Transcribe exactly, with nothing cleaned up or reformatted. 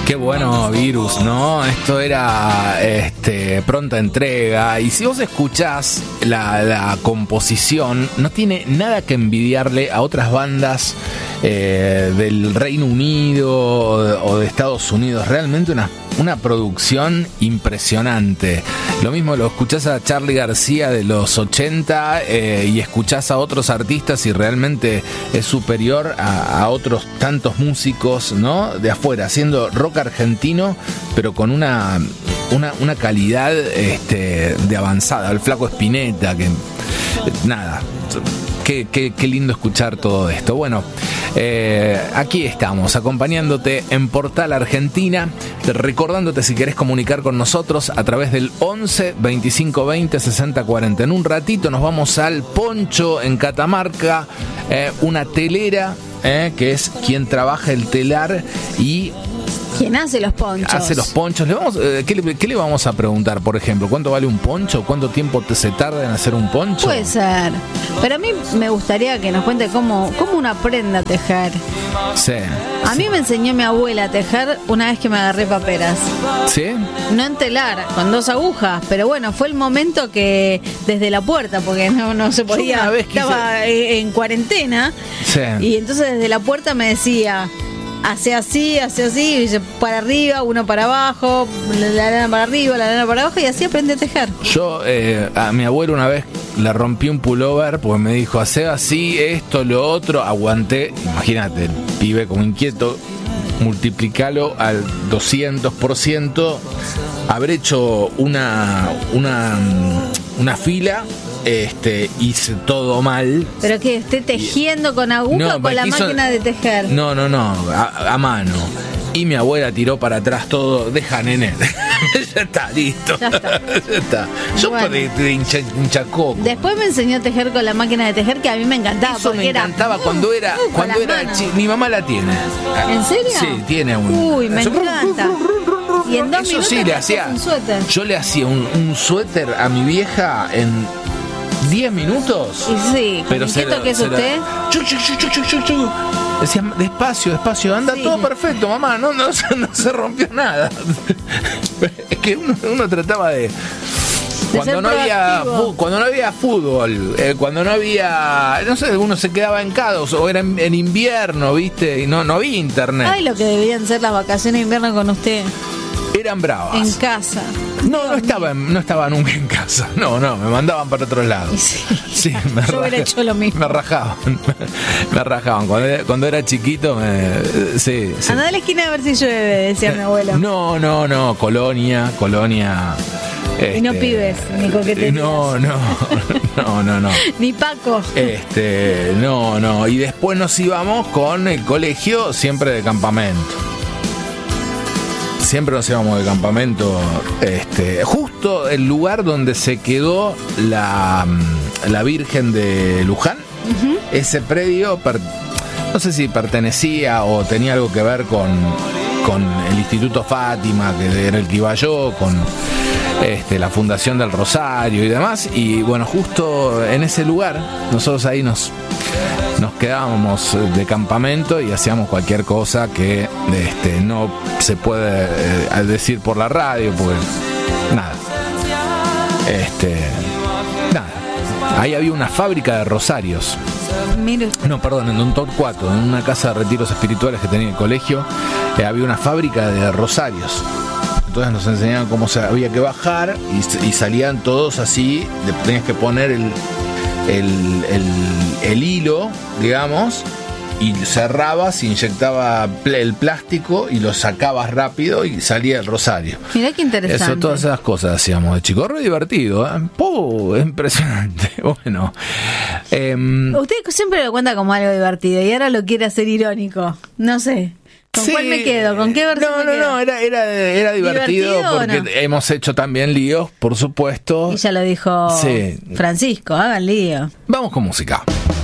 Qué bueno, Virus, ¿no? Esto era este, pronta entrega. Y si vos escuchás la, la composición, no tiene nada que envidiarle a otras bandas eh, del Reino Unido o de, o de Estados Unidos. Realmente una, una producción impresionante. Lo mismo lo escuchás a Charly García de los ochenta eh, y escuchás a otros artistas y realmente es superior a, a otros tantos músicos, ¿no? De afuera, haciendo rock argentino, pero con una, una, una calidad este, de avanzada. El Flaco Spinetta, que nada, qué, qué, qué lindo escuchar todo esto. Bueno, eh, aquí estamos, acompañándote en Portal Argentina, recordándote si querés comunicar con nosotros a través del once veinticinco veinte sesenta cuarenta. En un ratito nos vamos al Poncho en Catamarca, eh, una telera, eh, que es quien trabaja el telar y ¿quién hace los ponchos? Hace los ponchos. ¿Le vamos, eh, ¿qué, le, ¿Qué le vamos a preguntar, por ejemplo? ¿Cuánto vale un poncho? ¿Cuánto tiempo te, se tarda en hacer un poncho? Puede ser. Pero a mí me gustaría que nos cuente cómo, cómo uno aprende a tejer. Sí. A mí me enseñó mi abuela a tejer una vez que me agarré paperas. ¿Sí? No en telar, con dos agujas. Pero bueno, fue el momento que desde la puerta, porque no, no se podía. Una vez quise... Estaba en cuarentena. Sí. Y entonces desde la puerta me decía: hace así, hace así, y dice, para arriba, uno para abajo, la lana para arriba, la lana para abajo, y así aprende a tejer. Yo eh, a mi abuelo una vez le rompí un pullover porque me dijo, hace así, esto, lo otro, aguanté, imagínate, el pibe como inquieto, multiplicalo al doscientos por ciento, habré hecho una, una, una fila. Este, hice todo mal. ¿Pero qué? ¿Esté tejiendo con aguja no, o con la quiso... máquina de tejer? No, no, no, a, a mano. Y mi abuela tiró para atrás todo, deja nene. Ya está, listo. Ya está. Ya está. Yo Bueno. de, de hincha, hinchacoco. Después me enseñó a tejer con la máquina de tejer, que a mí me encantaba. Eso porque me encantaba era, cuando era, uh, cuando con era las manos. chi- mi mamá la tiene. ¿En serio? Sí, tiene un. Uy, me eso- encanta. Y en dos Eso minutos sí, te le haces hacía. un suéter. Yo le hacía un, un suéter a mi vieja en diez minutos. Y sí, con Pero se inquieto la- que es se la- usted. Chu, chu, chu, chu, chu, chu, chu. Decía, despacio, despacio, anda Sí. todo perfecto, mamá, no, no, no se rompió nada. Es que uno, uno trataba de. Cuando ser no, había, proactivo. fu- cuando no había fútbol, eh, cuando no había, no sé, uno se quedaba en casa, o era en, en invierno, ¿viste? Y no, no había internet. Ay, lo que debían ser las vacaciones de invierno con usted. Eran bravas. En casa. No, no estaba, en- no estaba nunca en casa. No, no, me mandaban para otro lado. Y sí. Sí, me Yo hubiera raja- hecho lo mismo. Me rajaban. Me rajaban. Cuando era, cuando era chiquito, me, sí, sí. Anda a la esquina a ver si llueve, decía mi abuelo. No, no, no, Colonia, Colonia. Y no este, pibes, ni coqueterías. No, no, no, no, no. Ni Paco. Este, no, no. Y después nos íbamos con el colegio siempre de campamento. Siempre nos íbamos de campamento, este, justo el lugar donde se quedó la, la Virgen de Luján. Uh-huh. Ese predio, per, no sé si pertenecía o tenía algo que ver con, con el Instituto Fátima, que era el que iba yo, con este, la Fundación del Rosario y demás. Y bueno, justo en ese lugar, nosotros ahí nos... Nos quedábamos de campamento y hacíamos cualquier cosa que este, no se puede eh, decir por la radio, porque nada. Este, nada. Ahí había una fábrica de rosarios. Mire usted. No, perdón, en Don Torcuato, en una casa de retiros espirituales que tenía el colegio, eh, había una fábrica de rosarios. Entonces nos enseñaban cómo se había que bajar y, y salían todos así, le tenías que poner el... El, el, el hilo, digamos, y cerrabas, inyectaba el plástico y lo sacabas rápido y salía el rosario. Mirá qué interesante. Eso, todas esas cosas hacíamos de chico. Re divertido, ¿eh? ¡Puh! Impresionante. Bueno. Eh, Usted siempre lo cuenta como algo divertido y ahora lo quiere hacer irónico. No sé. ¿Con sí. cuál me quedo? ¿Con qué versión No, me no, quedo? no, era, era, era divertido, ¿Divertido o porque no? hemos hecho también líos, por supuesto. Y ya lo dijo Sí. Francisco, hagan lío. Vamos con música.